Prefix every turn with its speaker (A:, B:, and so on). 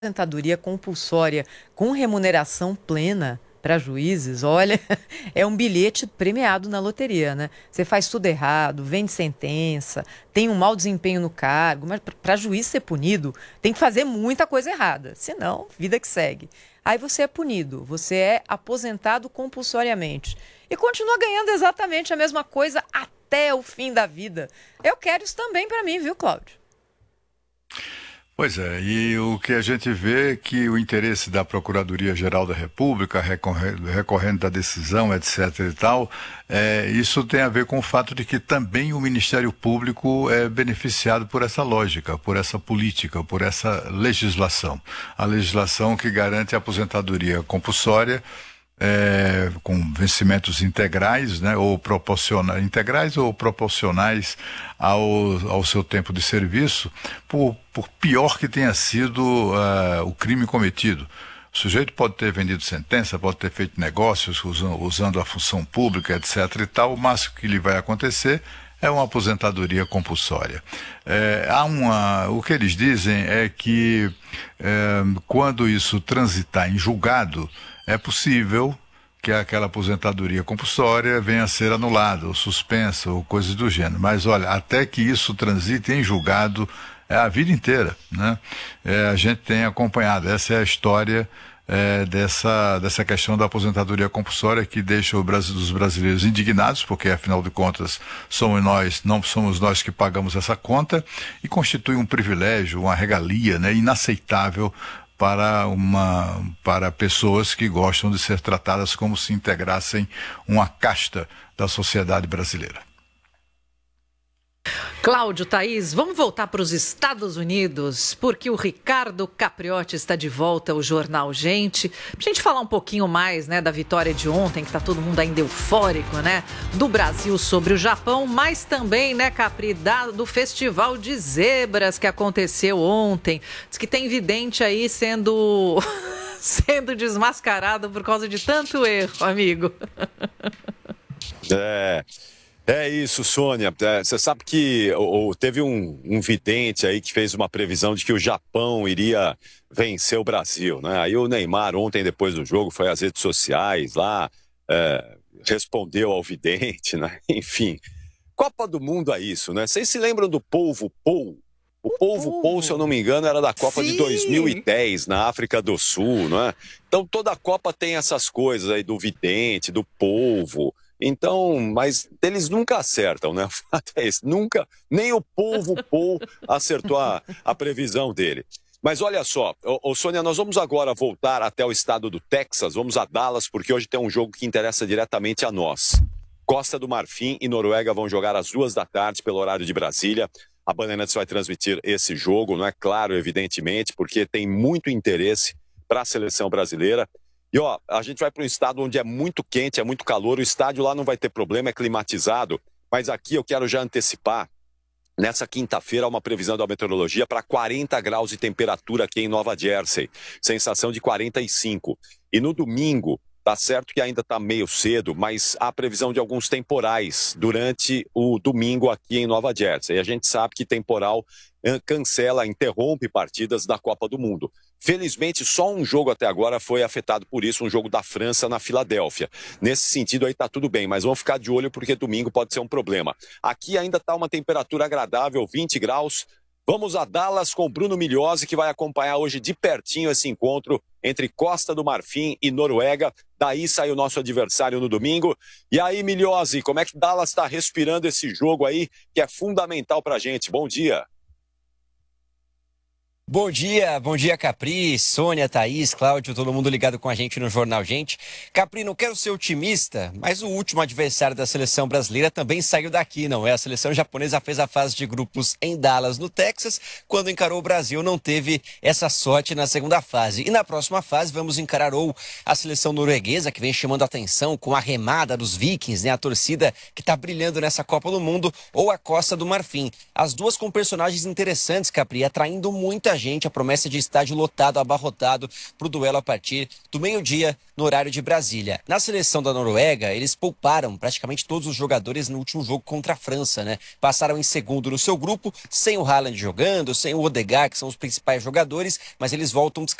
A: Aposentadoria compulsória com remuneração plena para juízes, olha, é um bilhete premiado na loteria, né? Você faz tudo errado, vende sentença, tem um mau desempenho no cargo, mas para juiz ser punido, tem que fazer muita coisa errada, senão, vida que segue. Aí você é punido, você é aposentado compulsoriamente e continua ganhando exatamente a mesma coisa até o fim da vida. Eu quero isso também para mim, viu, Cláudio?
B: Pois é, e o que a gente vê é que o interesse da Procuradoria-Geral da República, recorrendo da decisão, etc. e tal, isso tem a ver com o fato de que também o Ministério Público é beneficiado por essa lógica, por essa política, por essa legislação. A legislação que garante a aposentadoria compulsória, com vencimentos integrais, né, ou integrais ou proporcionais ao seu tempo de serviço, por pior que tenha sido o crime cometido. O sujeito pode ter vendido sentença, pode ter feito negócios usando a função pública, etc. e tal, o máximo que lhe vai acontecer é uma aposentadoria compulsória. O que eles dizem é que quando isso transitar em julgado, é possível que aquela aposentadoria compulsória venha a ser anulada, ou suspensa, ou coisas do gênero. Mas, olha, até que isso transite em julgado, é a vida inteira, né? A gente tem acompanhado, essa é a história dessa questão da aposentadoria compulsória que deixa os brasileiros indignados, porque, afinal de contas, não somos nós que pagamos essa conta, e constitui um privilégio, uma regalia, né, inaceitável para pessoas que gostam de ser tratadas como se integrassem uma casta da sociedade brasileira.
C: Cláudio, Thaís, vamos voltar para os Estados Unidos, porque o Ricardo Capriotti está de volta ao Jornal Gente. Pra gente falar um pouquinho mais, né, da vitória de ontem, que está todo mundo ainda eufórico, né, do Brasil sobre o Japão, mas também, né, Capri, do Festival de Zebras que aconteceu ontem. Diz que tem vidente aí sendo desmascarado por causa de tanto erro, amigo.
D: É isso, Sônia. Você sabe que teve um vidente aí que fez uma previsão de que o Japão iria vencer o Brasil, né? Aí o Neymar, ontem, depois do jogo, foi às redes sociais lá, respondeu ao vidente, né? Enfim, Copa do Mundo é isso, né? Vocês se lembram do polvo Pou? O polvo Pou, se eu não me engano, era da Copa de 2010, na África do Sul, não é? Então toda a Copa tem essas coisas aí do vidente, do polvo. Então, mas eles nunca acertam, né? O fato é esse, nunca, nem o polvo Pou acertou a previsão dele. Mas olha só, Sônia, nós vamos agora voltar até o estado do Texas, vamos a Dallas, porque hoje tem um jogo que interessa diretamente a nós. Costa do Marfim e Noruega vão jogar às 14h pelo horário de Brasília. A Bandeirantes vai transmitir esse jogo, não é claro, evidentemente, porque tem muito interesse para a seleção brasileira. E ó, a gente vai para um estado onde é muito quente, é muito calor, o estádio lá não vai ter problema, é climatizado, mas aqui eu quero já antecipar, nessa quinta-feira há uma previsão da meteorologia para 40 graus de temperatura aqui em Nova Jersey, sensação de 45. E no domingo, tá certo que ainda tá meio cedo, mas há previsão de alguns temporais durante o domingo aqui em Nova Jersey. E a gente sabe que temporal cancela, interrompe partidas da Copa do Mundo. Felizmente, só um jogo até agora foi afetado por isso, um jogo da França na Filadélfia. Nesse sentido aí tá tudo bem, mas vamos ficar de olho porque domingo pode ser um problema. Aqui ainda tá uma temperatura agradável, 20 graus. Vamos a Dallas com Bruno Migliozzi, que vai acompanhar hoje de pertinho esse encontro entre Costa do Marfim e Noruega. Daí sai o nosso adversário no domingo. E aí, Migliozzi, como é que Dallas está respirando esse jogo aí, que é fundamental pra gente? Bom dia.
E: Bom dia Capri, Sônia, Thaís, Cláudio, todo mundo ligado com a gente no Jornal Gente. Capri, não quero ser otimista, mas o último adversário da seleção brasileira também saiu daqui, não é? A seleção japonesa fez a fase de grupos em Dallas, no Texas. Quando encarou o Brasil, não teve essa sorte na segunda fase. E na próxima fase vamos encarar ou a seleção norueguesa, que vem chamando a atenção com a remada dos Vikings, né? A torcida que está brilhando nessa Copa do Mundo, ou a Costa do Marfim. As duas com personagens interessantes, Capri, atraindo muita gente a promessa de estádio lotado, abarrotado para o duelo a partir do meio-dia no horário de Brasília. Na seleção da Noruega, eles pouparam praticamente todos os jogadores no último jogo contra a França, né? Passaram em segundo no seu grupo, sem o Haaland jogando, sem o Odegaard, que são os principais jogadores, mas eles voltam